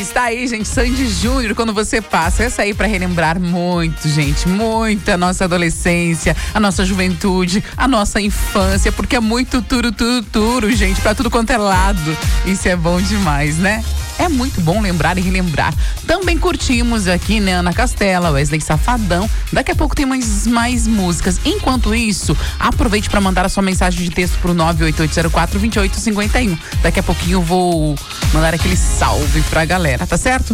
Está aí, gente, Sandy Júnior, quando você passa. Essa aí pra relembrar muito, gente, muito a nossa adolescência, a nossa juventude, a nossa infância, porque é muito turo, gente, pra tudo quanto é lado. Isso é bom demais, né? É muito bom lembrar e relembrar. Também curtimos aqui, né, Ana Castela, Wesley Safadão. Daqui a pouco tem mais músicas. Enquanto isso, aproveite para mandar a sua mensagem de texto pro 98804-2851. Daqui a pouquinho eu vou mandar aquele salve pra galera, tá certo?